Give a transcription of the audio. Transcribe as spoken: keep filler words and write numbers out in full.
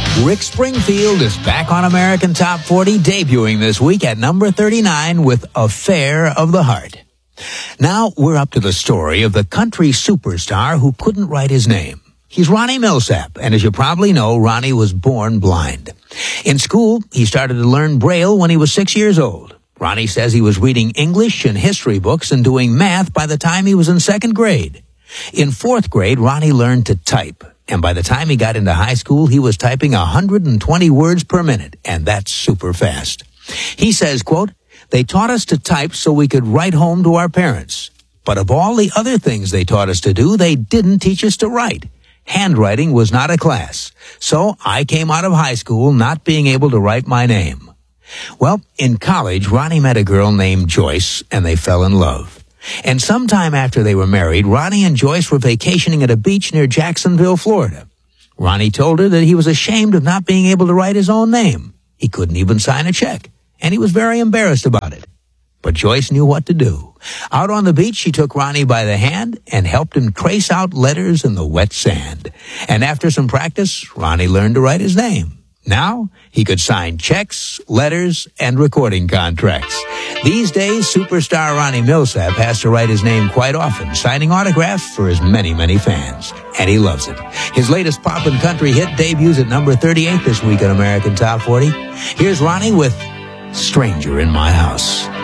Rick Springfield is back on American Top forty, debuting this week at number thirty-nine with Affair of the Heart. Now we're up to the story of the country superstar who couldn't write his name. He's Ronnie Milsap, and as you probably know, Ronnie was born blind. In school, he started to learn Braille when he was six years old. Ronnie says he was reading English and history books and doing math by the time he was in second grade. In fourth grade, Ronnie learned to type. And by the time he got into high school, he was typing one hundred twenty words per minute, and that's super fast. He says, quote, "They taught us to type so we could write home to our parents. But of all the other things they taught us to do, they didn't teach us to write. Handwriting was not a class. So I came out of high school not being able to write my name." Well, in college, Ronnie met a girl named Joyce, and they fell in love. And sometime after they were married, Ronnie and Joyce were vacationing at a beach near Jacksonville, Florida. Ronnie told her that he was ashamed of not being able to write his own name. He couldn't even sign a check, and he was very embarrassed about it. But Joyce knew what to do. Out on the beach, she took Ronnie by the hand and helped him trace out letters in the wet sand. And after some practice, Ronnie learned to write his name. Now, he could sign checks, letters, and recording contracts. These days, superstar Ronnie Milsap has to write his name quite often, signing autographs for his many, many fans. And he loves it. His latest pop and country hit debuts at number thirty-eight this week on American Top forty. Here's Ronnie with Stranger in My House.